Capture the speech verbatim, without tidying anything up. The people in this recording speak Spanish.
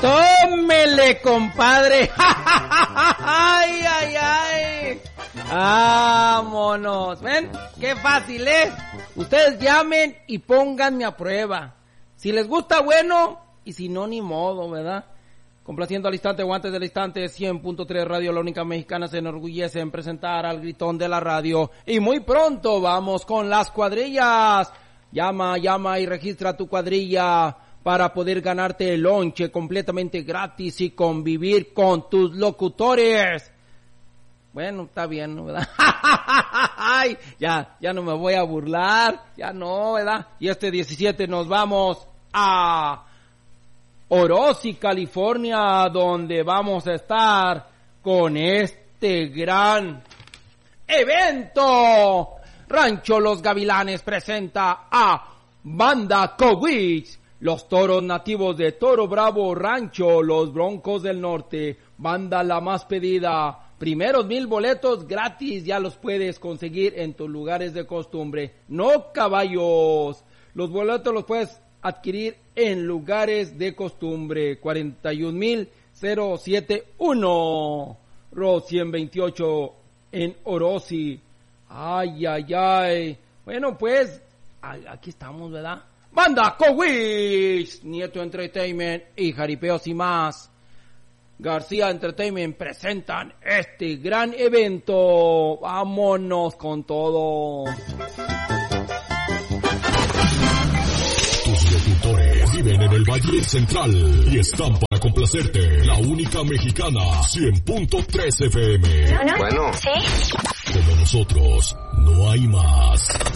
tómele, compadre. Ay, ay, ay. Vámonos. ¿Ven? Qué fácil es. Ustedes llamen y pónganme a prueba. Si les gusta, bueno, y si no, ni modo, ¿verdad? Complaciendo al instante o antes del instante, cien punto tres Radio, la única mexicana, se enorgullece en presentar al gritón de la radio. Y muy pronto vamos con las cuadrillas. Llama, llama y registra tu cuadrilla para poder ganarte el lonche completamente gratis y convivir con tus locutores. Bueno, está bien, ¿verdad? Ay, ya, ya no me voy a burlar, ya no, ¿verdad? Y este diecisiete nos vamos a Orosi, California, donde vamos a estar con este gran evento. Rancho Los Gavilanes presenta a Banda Cowboys, los toros nativos de Toro Bravo Rancho, los Broncos del Norte, banda la más pedida. Primeros mil boletos gratis, ya los puedes conseguir en tus lugares de costumbre. No caballos, los boletos los puedes adquirir en lugares de costumbre. cuarenta y un mil setenta y uno, Road ciento veintiocho en Orosi. Ay, ay, ay. Bueno, pues, aquí estamos, ¿verdad? Banda Cowboys, Nieto Entertainment y Jaripeos y más. García Entertainment presentan este gran evento. Vámonos con todo. Tus locutores viven en el Valle Central y están para complacerte. La única mexicana, cien punto tres F M. Bueno, ¿sí? Como nosotros, no hay más.